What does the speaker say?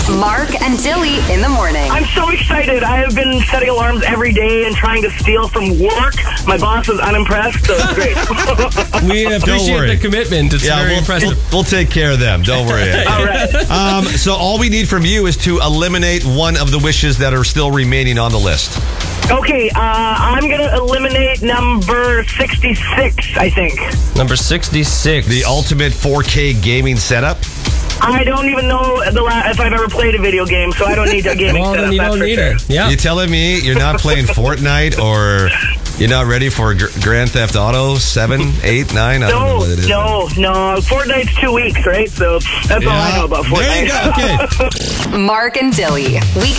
Mark and Dilly in the morning. I'm so excited. I have been setting alarms every day and trying to steal from work. My boss is unimpressed, so it's great. We appreciate the commitment. It's very impressive. We'll take care of them. Don't worry. All right. So all we need from you is to eliminate one of the wishes that are still remaining on the list. Okay, I'm going to eliminate number 66, I think. Number 66. The ultimate 4K gaming setup. I don't even know if I've ever played a video game, so I don't need a gaming Well, setup. then you don't need it. Yeah. You telling me you're not playing Fortnite or you're not ready for Grand Theft Auto 7, 8, 9? I don't know what it is. No. Fortnite's 2 weeks, right? So that's all I know about Fortnite. There you go. Okay. Mark and Dilly. Weekday